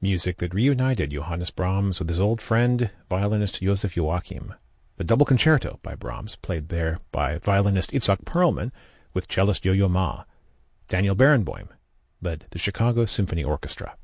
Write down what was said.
music that reunited Johannes Brahms with his old friend, violinist Joseph Joachim. The Double Concerto by Brahms, played there by violinist Itzhak Perlman with cellist Yo-Yo Ma. Daniel Barenboim led the Chicago Symphony Orchestra.